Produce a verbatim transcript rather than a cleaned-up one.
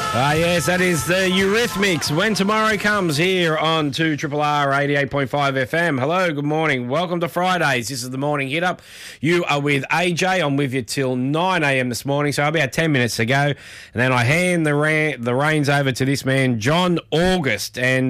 Ah, yes, that is the Eurythmics. When Tomorrow Comes here on two R R R eighty-eight point five F M. Hello, good morning. Welcome to Fridays. This is the morning hit up. You are with A J. I'm with you till nine a.m. this morning, so about ten minutes to go. And then I hand the, ra- the reins over to this man, John August. And